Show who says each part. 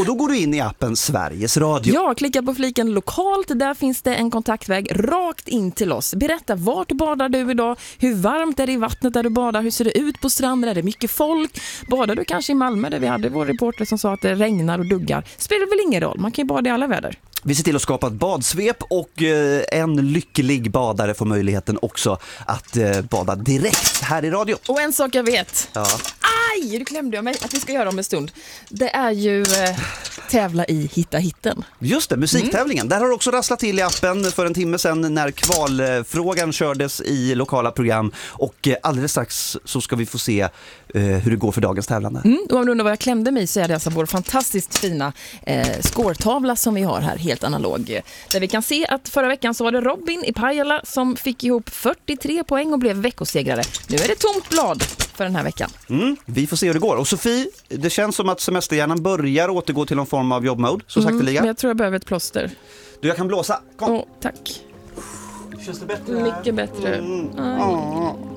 Speaker 1: Och då går du in i appen Sveriges Radio.
Speaker 2: Ja, klicka på fliken lokalt. Där finns det en kontaktväg rakt in till oss. Berätta, vart badar du idag? Hur varmt är det i vattnet där du badar? Hur ser det ut på stranden? Är det mycket folk? Badar du kanske i Malmö där vi hade vår reporter som sa att det regnar och duggar? Spelar väl ingen roll, man kan ju bada i alla väder.
Speaker 1: Vi ser till att skapa ett badsvep och en lycklig badare får möjligheten också att bada direkt här i radio.
Speaker 2: Och en sak jag vet.
Speaker 1: Ja.
Speaker 2: Aj, du klämde jag mig att vi ska göra om en stund. Det är ju tävla i Hitta hitten.
Speaker 1: Just det, musiktävlingen. Där har det också rasslat till i appen för en timme sedan när kvalfrågan kördes i lokala program. Och alldeles strax så ska vi få se hur det går för dagens tävlande.
Speaker 2: Och om du undrar vad jag klämde mig så är det alltså vår fantastiskt fina scoretavla som vi har här, helt analog. Där vi kan se att förra veckan så var det Robin i Pajala som fick ihop 43 poäng och blev veckosegrare. Nu är det tomt blad för den här veckan.
Speaker 1: Vi får se hur det går. Och Sofie, det känns som att semesterhjärnan börjar återgå till någon form av jobbmode. Så sakteliga.
Speaker 2: Men jag tror jag behöver ett plåster.
Speaker 1: Du, jag kan blåsa. Kom.
Speaker 2: Tack.
Speaker 1: Känns det bättre?
Speaker 2: Mycket bättre.